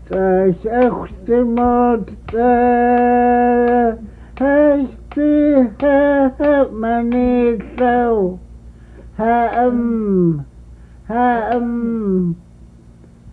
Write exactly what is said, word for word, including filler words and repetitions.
Als echte moeder heeft u het me niet zo. Hem, hem.